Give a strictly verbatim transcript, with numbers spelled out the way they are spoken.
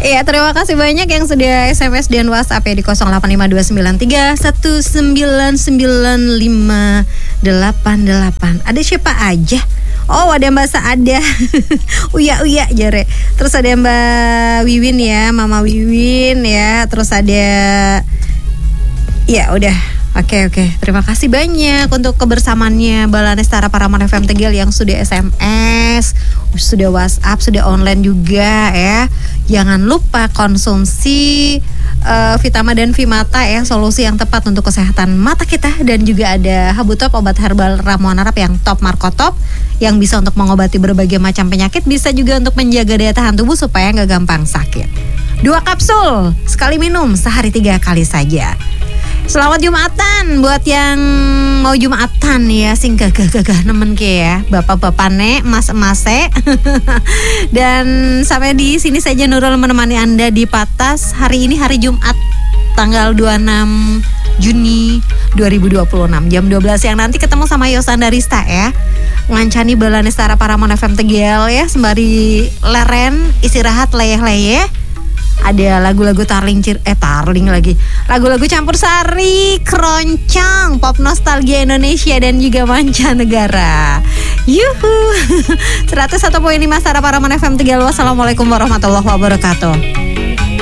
Iya, terima kasih banyak yang sudah S M S dan WhatsApp ya di nol delapan lima dua sembilan tiga satu sembilan sembilan lima delapan delapan. Ada siapa aja? Oh, ada Mbak Saada. Uya uya jare. Terus ada Mbak Wiwin ya, Mama Wiwin ya. Terus ada, ya udah. Oke oke, terima kasih banyak untuk kebersamaannya Balane Setara Paraman F M Tegal yang sudah S M S, sudah WhatsApp, sudah online juga ya. Jangan lupa konsumsi uh, Vitama dan Vimata ya, solusi yang tepat untuk kesehatan mata kita. Dan juga ada Habutop, obat herbal ramuan Arab yang top Marco Top, yang bisa untuk mengobati berbagai macam penyakit, bisa juga untuk menjaga daya tahan tubuh supaya nggak gampang sakit. Dua kapsul, sekali minum, sehari tiga kali saja. Selamat Jumatan buat yang mau Jumatan ya, sing gagah-gagah nemen ke ya, bapak-bapak nek, mas-mase. Dan sampai di sini saja Nurul menemani Anda di Patas hari ini, hari Jumat tanggal dua puluh enam Juni dua ribu dua puluh enam jam dua belas siang. Nanti ketemu sama Yosanda Rista ya, ngancani Balane Setara Paraman F M Tegal ya, sembari leren istirahat leyeh-leyeh. Ada lagu-lagu tarling cir eh tarling lagi. Lagu-lagu campur sari, keroncong, pop nostalgia Indonesia dan juga mancanegara. Yuhu. seratus satu koma lima Setara Paraman F M Tegal. Wassalamualaikum warahmatullahi wabarakatuh.